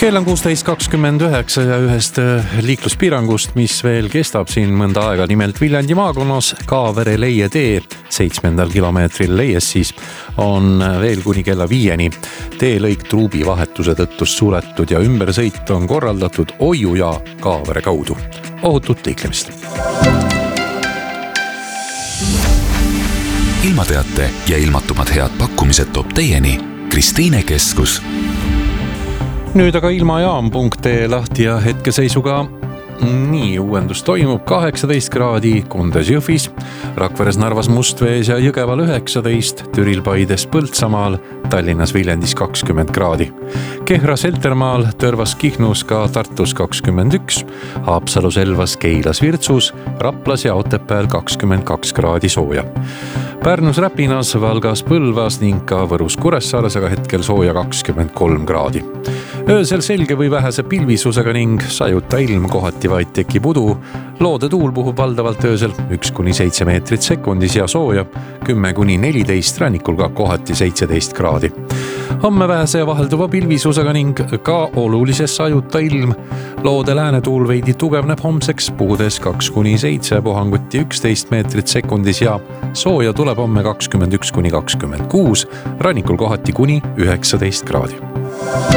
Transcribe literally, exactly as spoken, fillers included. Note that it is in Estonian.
Kell on kuusteist kakskümmend üheksa ja ühest liikluspiirangust, mis veel kestab siin mõnda aega, nimelt Viljandi maakonnas Kaavere-Leie tee seitsmendal kilomeetril leies siis on veel kuni kella viieni. Teelõik truubi vahetuse tõttu suletud ja ümbersõit on korraldatud Oiu ja Kaavere kaudu. Ohutut liiklemist! Ilmateate ja ilmatumad head pakkumised toob teieni Kristiine Keskus. Nüüd aga ilmajaam punkt ee lahti ja hetkeseisuga nii uuendus toimub kaheksateist kraadi Kundes Jõhvis, Rakveres, Narvas, Mustvees ja Jõgeval üheksateist, Türil, Paides, Põltsamaal, Tallinnas, Viljandis kakskümmend kraadi. Kehra, Seltermaal, Tõrvas, Kihnus, ka Tartus kakskümmend üks, Haapsalus, Elvas, Keilas, Virtsus, Raplas ja Otepääl kakskümmend kaks kraadi sooja. Pärnus, Räpinas, Valgas, Põlvas ning ka Võrus, Kuressaares aga hetkel sooja kakskümmend kolm kraadi. Öösel selge või vähese pilvisusega ning sajuta ilm, kohati vaid tekib udu. Loode tuul puhub valdavalt öösel üks kuni seitse meetrit sekundis ja sooja kümme kuni neliteist, rannikul ka kohati seitseteist kraadi. Homme vähese ja vahelduva pilvisusega ning ka olulises sajuta ilm. Loode läänetuul veidi tugevneb homseks, puhudes kaks kuni seitse, puhanguti üksteist meetrit sekundis ja sooja tuleb homme kakskümmend üks kuni kakskümmend kuus, rannikul kohati kuni üheksateist kraadi.